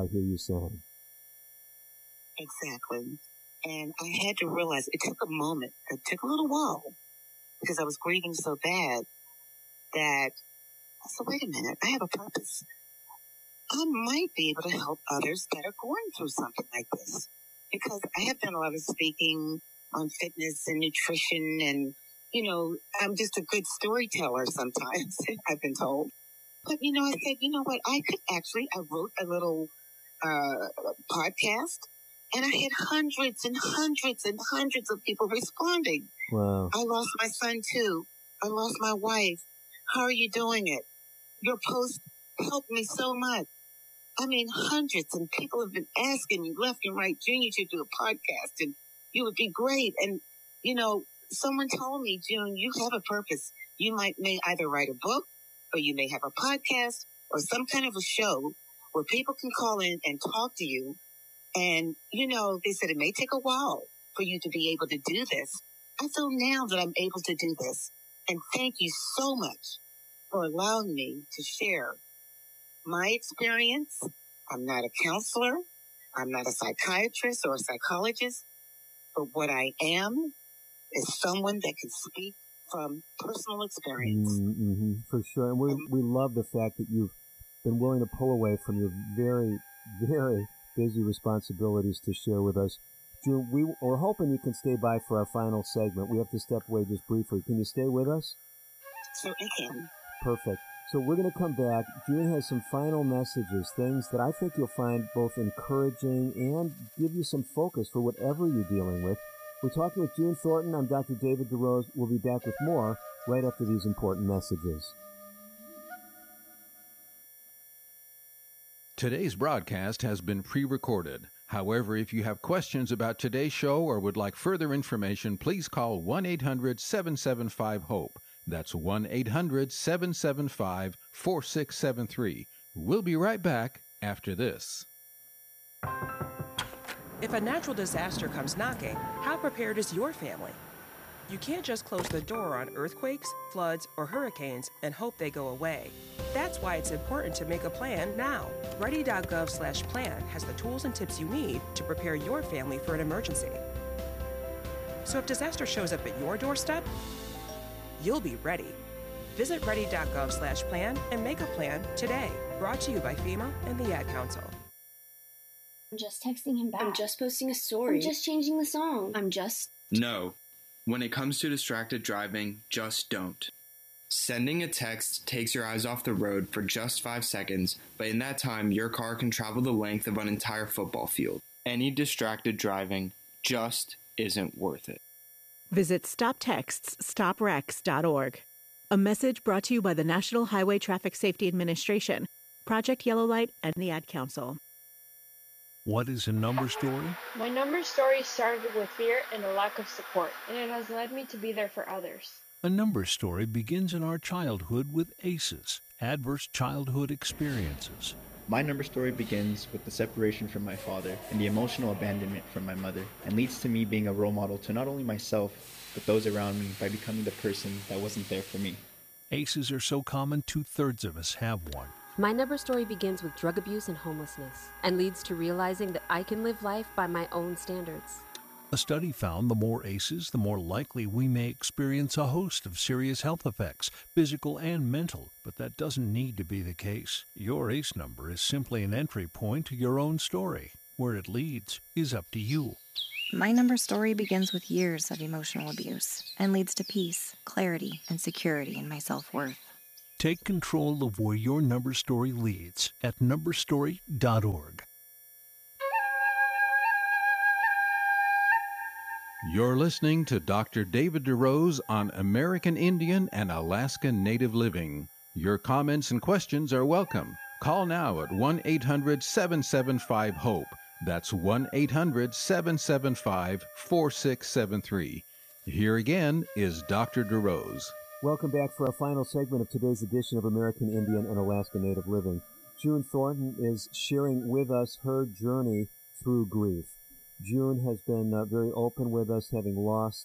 I hear you saying. Exactly. And I had to realize it took a moment. It took a little while because I was grieving so bad that I said, wait a minute, I have a purpose. I might be able to help others that are going through something like this because I have done a lot of speaking on fitness and nutrition and, I'm just a good storyteller sometimes, I've been told. But, I said, you know what, I wrote a little podcast and I had hundreds and hundreds and hundreds of people responding. Wow. I lost my son too. I lost my wife. How are you doing it? Your post helped me so much. I mean, hundreds, and people have been asking me left and right, June, you should do a podcast and you would be great. And, someone told me, June, you have a purpose. You may either write a book or you may have a podcast or some kind of a show where people can call in and talk to you. And, they said it may take a while for you to be able to do this. I feel now that I'm able to do this. And thank you so much for allowing me to share my experience. I'm not a counselor. I'm not a psychiatrist or a psychologist. But what I am is someone that can speak from personal experience. Mm-hmm, for sure. And we love the fact that you've been willing to pull away from your very, very busy responsibilities to share with us. June, we're hoping you can stay by for our final segment. We have to step away just briefly. Can you stay with us? Certainly can. Perfect. So we're going to come back. June has some final messages, things that I think you'll find both encouraging and give you some focus for whatever you're dealing with. We're talking with June Thornton. I'm Dr. David DeRose. We'll be back with more right after these important messages. Today's broadcast has been pre-recorded. However, if you have questions about today's show or would like further information, please call 1-800-775-HOPE. That's 1-800-775-4673. We'll be right back after this. If a natural disaster comes knocking, how prepared is your family? You can't just close the door on earthquakes, floods, or hurricanes and hope they go away. That's why it's important to make a plan now. Ready.gov/plan has the tools and tips you need to prepare your family for an emergency. So if disaster shows up at your doorstep, you'll be ready. Visit ready.gov/plan and make a plan today. Brought to you by FEMA and the Ad Council. I'm just texting him back. I'm just posting a story. I'm just changing the song. No. When it comes to distracted driving, just don't. Sending a text takes your eyes off the road for just 5 seconds, but in that time, your car can travel the length of an entire football field. Any distracted driving just isn't worth it. Visit StopTextsStopWrecks.org. A message brought to you by the National Highway Traffic Safety Administration, Project Yellow Light, and the Ad Council. What is a number story? My number story started with fear and a lack of support, and it has led me to be there for others. A number story begins in our childhood with ACEs, adverse childhood experiences. My number story begins with the separation from my father and the emotional abandonment from my mother, and leads to me being a role model to not only myself, but those around me by becoming the person that wasn't there for me. ACEs are so common, 2/3 of us have one. My number story begins with drug abuse and homelessness, and leads to realizing that I can live life by my own standards. A study found the more ACEs, the more likely we may experience a host of serious health effects, physical and mental, but that doesn't need to be the case. Your ACE number is simply an entry point to your own story. Where it leads is up to you. My number story begins with years of emotional abuse and leads to peace, clarity, and security in my self-worth. Take control of where your number story leads at numberstory.org. You're listening to Dr. David DeRose on American Indian and Alaska Native Living. Your comments and questions are welcome. Call now at 1-800-775-HOPE. That's 1-800-775-4673. Here again is Dr. DeRose. Welcome back for our final segment of today's edition of American Indian and Alaska Native Living. June Thornton is sharing with us her journey through grief. June has been very open with us, having lost